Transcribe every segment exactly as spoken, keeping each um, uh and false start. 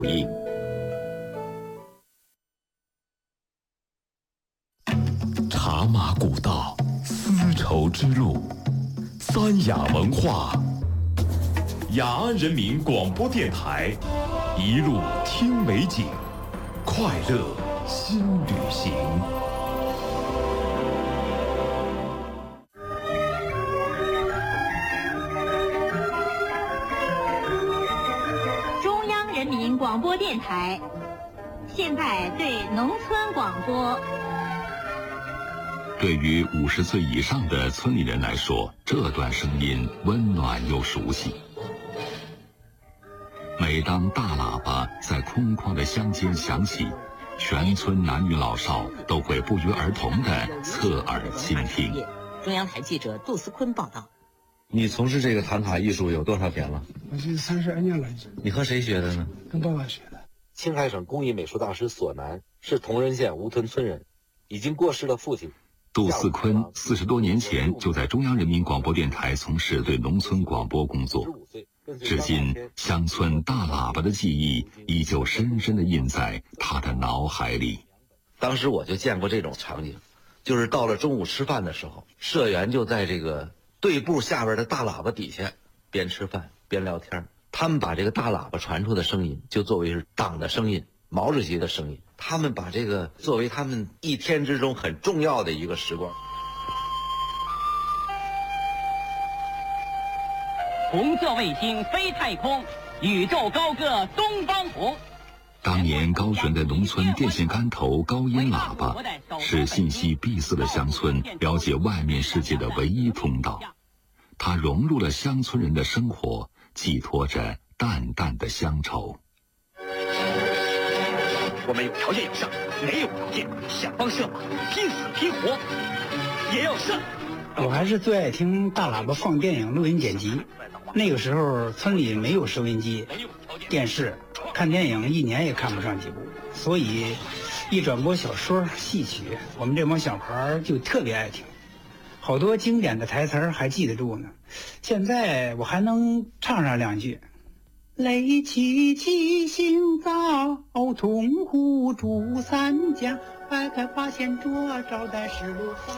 应。茶马古道，丝绸之路，三雅文化，雅安人民广播电台，一路听美景，快乐新旅行。 中央人民广播电台，现在对农村广播。 对于五十岁以上的村里人来说，这段声音温暖又熟悉。每当大喇叭在空旷的乡间响起，全村男女老少都会不约而同地侧耳倾听。 中央台记者杜思坤报道。 你从事这个唐卡艺术有多少年了？ 我这三十二年了。 你和谁学的呢？ 跟爸爸学的。 青海省工艺美术大师索南是铜仁县吴屯村人，已经过世的父亲。 杜思坤四十多年前就在中央人民广播电台从事对农村广播工作，至今乡村大喇叭的记忆依旧深深地印在他的脑海里。 当时我就见过这种场景，就是到了中午吃饭的时候，社员就在这个队部下边的大喇叭底下边吃饭边聊天，他们把这个大喇叭传出的声音就作为是党的声音，毛主席的声音，他们把这个作为他们一天之中很重要的一个时光。 红色卫星飞太空，宇宙高歌东方红。 当年高悬的农村电线杆头高音喇叭，是信息闭塞的乡村了解外面世界的唯一通道。它融入了乡村人的生活，寄托着淡淡的乡愁。 我们有条件有上，没有条件想方设法，拼死拼活也要上。 我还是最爱听大喇叭放电影录音剪辑。那个时候村里没有收音机、电视，看电影一年也看不上几部，所以一转播小说、戏曲，我们这帮小孩就特别爱听，好多经典的台词还记得住呢。现在我还能唱上两句。雷凄凄行早，铜壶煮三江，掰开八仙桌，招待十路房。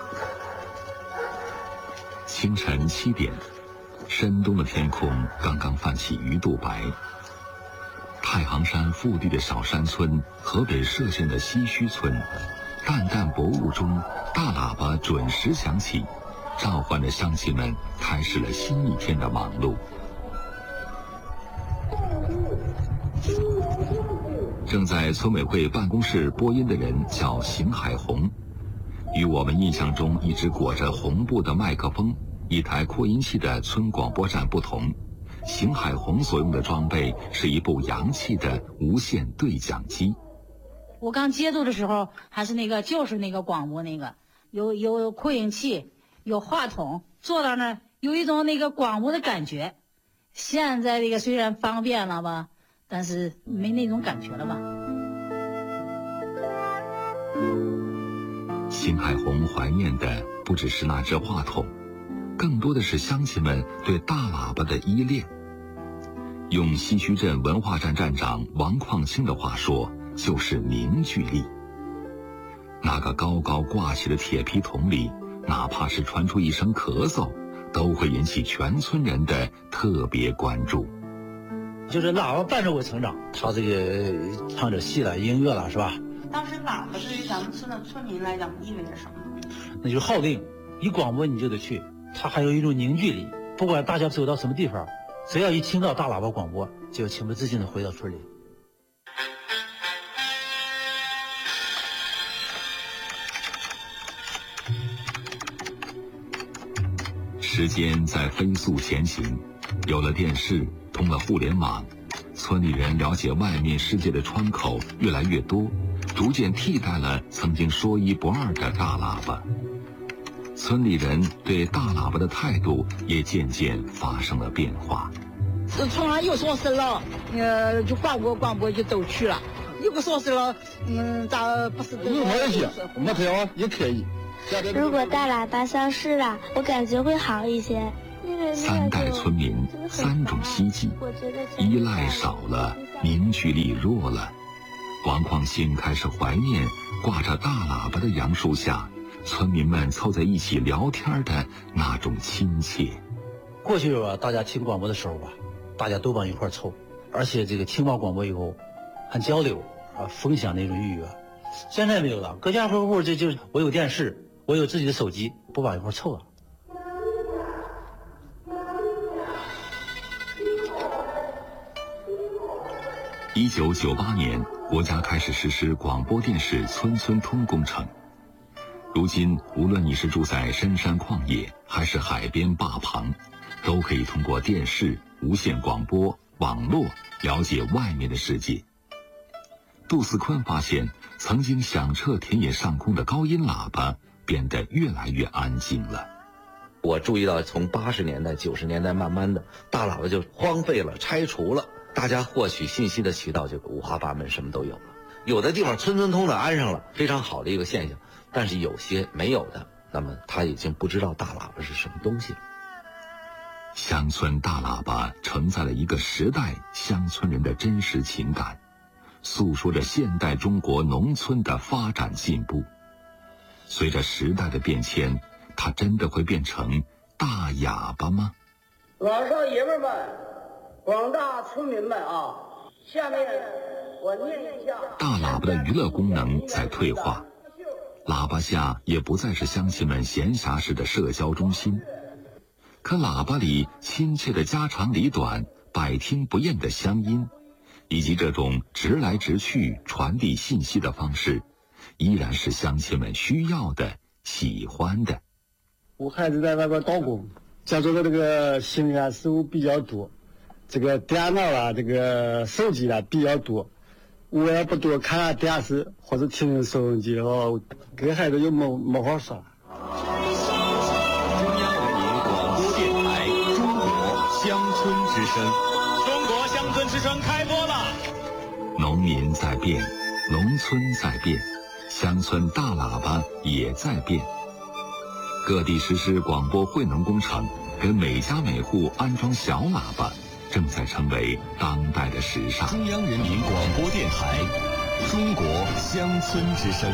清晨七点，深冬的天空刚刚泛起鱼肚白。太行山腹地的小山村，河北涉县的西圩村，淡淡薄雾中，大喇叭准时响起，召唤着乡亲们开始了新一天的忙碌。正在村委会办公室播音的人叫邢海红，与我们印象中一直裹着红布的麦克风、一台扩音器的村广播站不同，邢海红所用的装备是一部洋气的无线对讲机。 我刚接触的时候，还是那个就是那个广播那个，有有扩音器，有话筒，坐到那儿有一种那个广播的感觉。现在这个虽然方便了吧，但是没那种感觉了吧。 邢海红怀念的不只是那只话筒，更多的是乡亲们对大喇叭的依恋。用西圩镇文化站站长王矿清的话说，就是凝聚力。那个高高挂起的铁皮桶里，哪怕是传出一声咳嗽，都会引起全村人的特别关注。 就是喇叭伴着我成长，他这个唱着戏了、音乐了，是吧？ 当时喇叭对于咱们村的村民来讲意味着什么？ 那就是号令，一广播你就得去。它还有一种凝聚力，不管大家走到什么地方，只要一听到大喇叭广播，就情不自禁地回到村里。 时间在飞速前行，有了电视，通了互联网，村里人了解外面世界的窗口越来越多，逐渐替代了曾经说一不二的大喇叭。村里人对大喇叭的态度也渐渐发生了变化。 从俺有啥事了，呃，就广播广播就都去了。有个啥事了，嗯，咋不是都？ 任何一些，没票也可以。 如果大喇叭消失了，我感觉会好一些。 三代村民，三种希冀，依赖少了，凝聚力弱了。王矿兴开始怀念挂着大喇叭的杨树下，村民们凑在一起聊天的那种亲切。 过去吧，大家听广播的时候吧，大家都往一块凑，而且这个听完广播以后，还交流啊，分享那种愉悦。现在没有了，各家户户这就我有电视，我有自己的手机，不往一块凑了。 一九九八年，国家开始实施广播电视村村通工程。如今，无论你是住在深山旷野，还是海边坝旁，都可以通过电视、无线广播、网络了解外面的世界。杜思坤发现，曾经响彻田野上空的高音喇叭变得越来越安静了。 我注意到，从八十年代、九十年代，慢慢的大喇叭就荒废了、拆除了。大家获取信息的渠道就五花八门，什么都有了。有的地方村村通的安上了，非常好的一个现象，但是有些没有的，那么他已经不知道大喇叭是什么东西了。 乡村大喇叭承载了一个时代乡村人的真实情感，诉说着现代中国农村的发展进步。随着时代的变迁，它真的会变成大哑巴吗？ 老少爷们们，广大村民们啊，下面我念一下。 大喇叭的娱乐功能在退化，喇叭下也不再是乡亲们闲暇时的社交中心。可喇叭里亲切的家长里短、百听不厌的乡音，以及这种直来直去传递信息的方式，依然是乡亲们需要的、喜欢的。 我孩子在外边打工，接触的这个新鲜事物比较多，这个电脑啊，这个手机啊比较多，我也不多看看电视或者听听收音机的话，跟孩子又没没话说。 中央人民广播电台中国乡村之声，中国乡村之声开播了。 农民在变，农村在变，乡村大喇叭也在变。各地实施广播惠农工程，给每家每户安装小喇叭，正在成为当代的时尚。 中央人民广播电台中国乡村之声。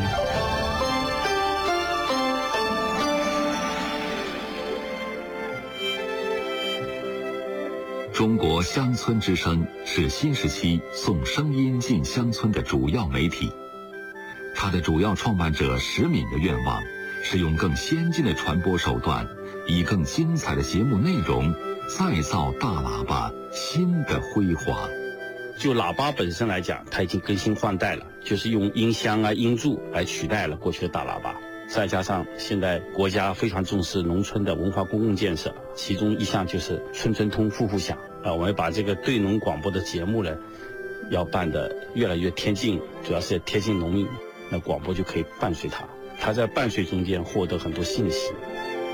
中国乡村之声是新时期送声音进乡村的主要媒体。它的主要创办者石敏的愿望是用更先进的传播手段，以更精彩的节目内容，再造大喇叭新的辉煌。 就喇叭本身来讲，它已经更新换代了，就是用音箱啊、音柱来取代了过去的大喇叭。再加上现在国家非常重视农村的文化公共建设，其中一项就是村村通、户户响啊。我们把这个对农广播的节目呢，要办得越来越贴近，主要是贴近农民，那广播就可以伴随它。它在伴随中间获得很多信息，